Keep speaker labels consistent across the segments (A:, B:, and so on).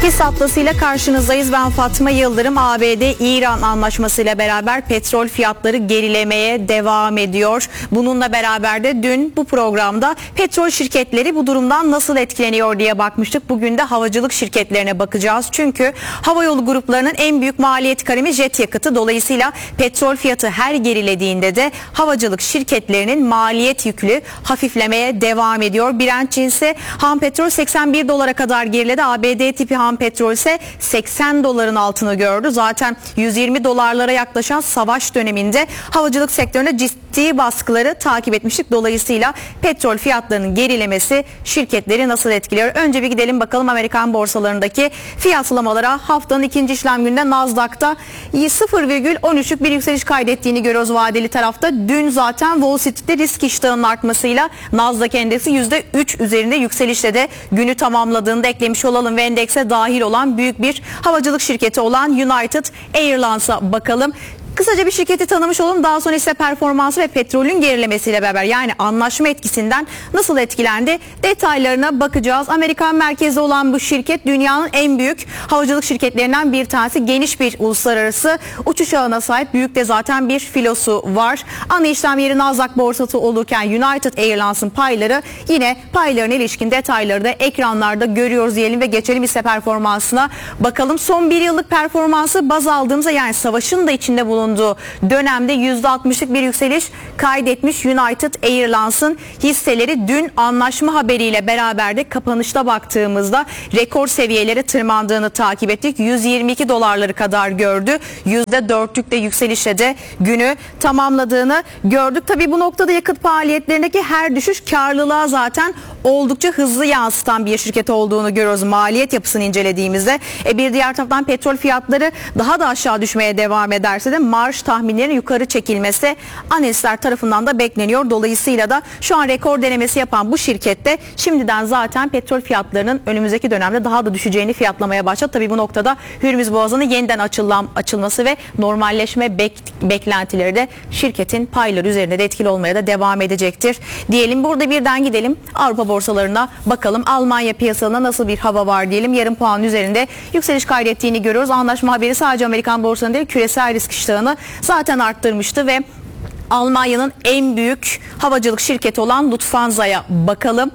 A: Hisse atlasıyla karşınızdayız. Ben Fatma Yıldırım. ABD-İran anlaşmasıyla beraber petrol fiyatları gerilemeye devam ediyor. Bununla beraber de dün bu programda petrol şirketleri bu durumdan nasıl etkileniyor diye bakmıştık. Bugün de havacılık şirketlerine bakacağız. Çünkü havayolu gruplarının en büyük maliyet kalemi jet yakıtı. Dolayısıyla petrol fiyatı her gerilediğinde de havacılık şirketlerinin maliyet yükü hafiflemeye devam ediyor. Brent cinsi ham petrol 81 dolara kadar geriledi. ABD tipi ham petrol ise 80 doların altını gördü. Zaten 120 dolarlara yaklaşan savaş döneminde havacılık sektörüne ciddi baskıları takip etmiştik. Dolayısıyla petrol fiyatlarının gerilemesi şirketleri nasıl etkiliyor? Önce bir gidelim bakalım Amerikan borsalarındaki fiyatlamalara. Haftanın ikinci işlem gününde Nasdaq'ta 0,13'lük bir yükseliş kaydettiğini görüyoruz vadeli tarafta. Dün zaten Wall Street'te risk iştahının artmasıyla Nasdaq endeksi %3 üzerinde yükselişle de günü tamamladığında eklemiş olalım ve endekse dahil olan büyük bir havacılık şirketi olan United Airlines'a bakalım. Kısaca bir şirketi tanımış olalım. Daha sonra ise performansı ve petrolün gerilemesiyle beraber yani anlaşma etkisinden nasıl etkilendi detaylarına bakacağız. Amerikan merkezli olan bu şirket dünyanın en büyük havacılık şirketlerinden bir tanesi. Geniş bir uluslararası uçuş ağına sahip. Büyük de zaten bir filosu var. Ana işlem yeri Nasdaq borsası olurken United Airlines'ın payları yine paylarına ilişkin detayları da ekranlarda görüyoruz diyelim ve geçelim ise performansına bakalım. Son bir yıllık performansı baz aldığımızda yani savaşın da içinde bulunduğu dönemde %60'lık bir yükseliş kaydetmiş United Airlines'ın hisseleri dün anlaşma haberiyle beraber de kapanışta baktığımızda rekor seviyelere tırmandığını takip ettik. 122 dolarları kadar gördü. %4'lük de yükselişle de günü tamamladığını gördük. Tabii bu noktada yakıt faaliyetlerindeki her düşüş karlılığa zaten oldukça hızlı yansıtan bir şirket olduğunu görüyoruz maliyet yapısını incelediğimizde. Bir diğer taraftan petrol fiyatları daha da aşağı düşmeye devam ederse de marj tahminlerinin yukarı çekilmesi analistler tarafından da bekleniyor. Dolayısıyla da şu an rekor denemesi yapan bu şirkette şimdiden zaten petrol fiyatlarının önümüzdeki dönemde daha da düşeceğini fiyatlamaya başladı. Tabii bu noktada Hürmüz Boğazı'nın yeniden açılması ve normalleşme beklentileri de şirketin payları üzerinde de etkili olmaya da devam edecektir. Diyelim burada birden gidelim Avrupa borsalarına bakalım. Almanya piyasalarına nasıl bir hava var diyelim. Yarım puan üzerinde yükseliş kaydettiğini görüyoruz. Anlaşma haberi sadece Amerikan borsalarında değil küresel risk iştahını zaten arttırmıştı ve Almanya'nın en büyük havacılık şirketi olan Lufthansa'ya bakalım.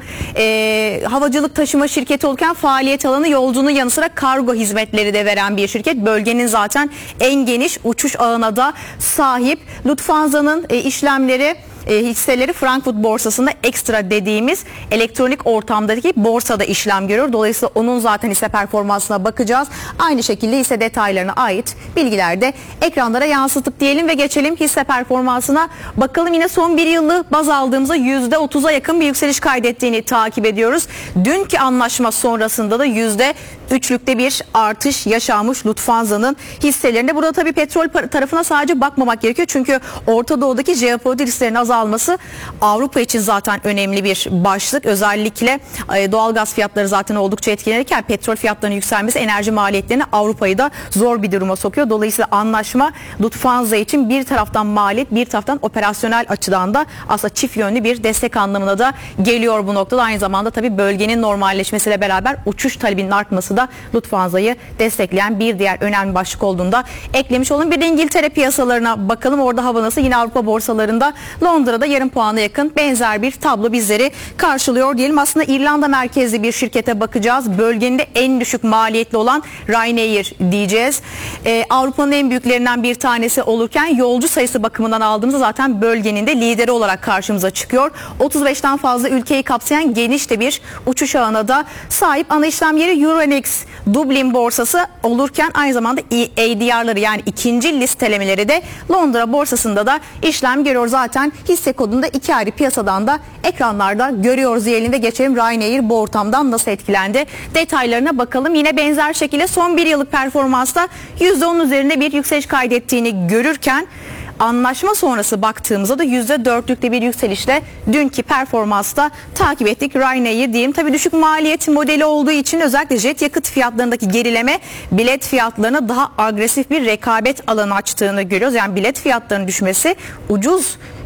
A: Havacılık taşıma şirketi olurken faaliyet alanı yolcunun yanı sıra kargo hizmetleri de veren bir şirket. Bölgenin zaten en geniş uçuş ağına da sahip. Lufthansa'nın işlemleri hisseleri Frankfurt borsasında ekstra dediğimiz elektronik ortamdaki borsada işlem görüyor. Dolayısıyla onun zaten hisse performansına bakacağız. Aynı şekilde hisse detaylarına ait bilgiler de ekranlara yansıttık diyelim ve geçelim hisse performansına bakalım. Yine son bir yılı baz aldığımızda %30'a yakın bir yükseliş kaydettiğini takip ediyoruz. Dünkü anlaşma sonrasında da %3'lükte bir artış yaşanmış Lufthansa'nın hisselerinde. Burada tabii petrol tarafına sadece bakmamak gerekiyor. Çünkü Orta Doğu'daki jeopolitik risklerin azalması Avrupa için zaten önemli bir başlık. Özellikle doğalgaz fiyatları zaten oldukça etkilenirken petrol fiyatlarının yükselmesi enerji maliyetlerini Avrupa'yı da zor bir duruma sokuyor. Dolayısıyla anlaşma Lufthansa için bir taraftan maliyet bir taraftan operasyonel açıdan da aslında çift yönlü bir destek anlamına da geliyor bu noktada. Aynı zamanda tabii bölgenin normalleşmesiyle beraber uçuş talebinin artması da Lufthansa'yı destekleyen bir diğer önemli başlık olduğunda eklemiş olun. Bir de İngiltere piyasalarına bakalım. Orada hava nasıl? Yine Avrupa borsalarında Londra'da yarım puana yakın benzer bir tablo bizleri karşılıyor diyelim. Aslında İrlanda merkezli bir şirkete bakacağız. Bölgenin de en düşük maliyetli olan Ryanair diyeceğiz. Avrupa'nın en büyüklerinden bir tanesi olurken yolcu sayısı bakımından aldığımızda zaten bölgenin de lideri olarak karşımıza çıkıyor. 35'ten fazla ülkeyi kapsayan geniş de bir uçuş ağına da sahip. Ana işlem yeri Euronext Dublin borsası olurken aynı zamanda ADR'ları yani ikinci listelemeleri de Londra borsasında da işlem görüyor. Zaten hisse kodunda iki ayrı piyasadan da ekranlarda görüyoruz diyelim ve geçelim Ryanair bu ortamdan nasıl etkilendi detaylarına bakalım. Yine benzer şekilde son bir yıllık performansta %10 üzerinde bir yükseliş kaydettiğini görürken anlaşma sonrası baktığımızda da %4'lükte bir yükselişle dünkü performansta takip ettik Ryanair diyeyim. Tabii düşük maliyet modeli olduğu için özellikle jet yakıt fiyatlarındaki gerileme bilet fiyatlarına daha agresif bir rekabet alanı açtığını görüyoruz. Yani bilet fiyatlarının düşmesi ucuz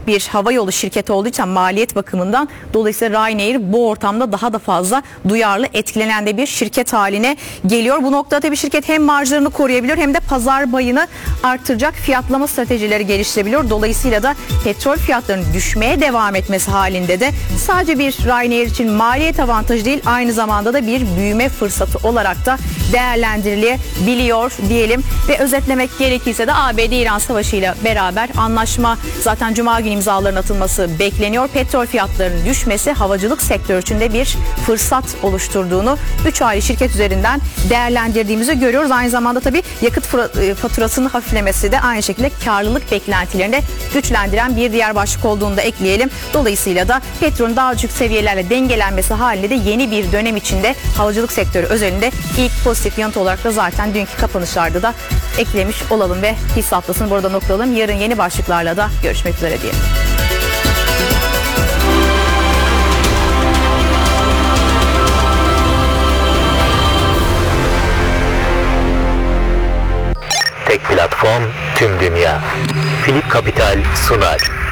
A: bir havayolu şirketi olduğu için maliyet bakımından dolayısıyla Ryanair bu ortamda daha da fazla duyarlı, etkilenen de bir şirket haline geliyor. Bu noktada tabii şirket hem marjlarını koruyabiliyor hem de pazar payını artıracak fiyatlama stratejileri geliştirebiliyor. Dolayısıyla da petrol fiyatlarının düşmeye devam etmesi halinde de sadece bir Ryanair için maliyet avantajı değil, aynı zamanda da bir büyüme fırsatı olarak da değerlendirilebiliyor diyelim. Ve özetlemek gerekirse de ABD-İran Savaşı ile beraber anlaşma zaten Cuma günü imzaların atılması bekleniyor. Petrol fiyatlarının düşmesi havacılık sektörü için de bir fırsat oluşturduğunu 3 ayrı şirket üzerinden değerlendirdiğimizi görüyoruz. Aynı zamanda tabii yakıt faturasının hafiflemesi de aynı şekilde karlılık beklentilerini de güçlendiren bir diğer başlık olduğunu da ekleyelim. Dolayısıyla da petrolün daha düşük seviyelerle dengelenmesi halinde de yeni bir dönem içinde havacılık sektörü özelinde ilk pozitif yanıt olarak da zaten dünkü kapanışlarda da eklemiş olalım ve hisse haftasını burada noktalayalım. Yarın yeni başlıklarla da görüşmek üzere diyelim.
B: Tek platform, tüm dünya. Philip Capital sunar.